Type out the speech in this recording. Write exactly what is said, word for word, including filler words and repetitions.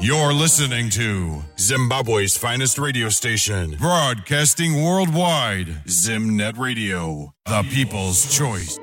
You're listening to Zimbabwe's finest radio station, broadcasting worldwide, Zimnet Radio, the people's choice.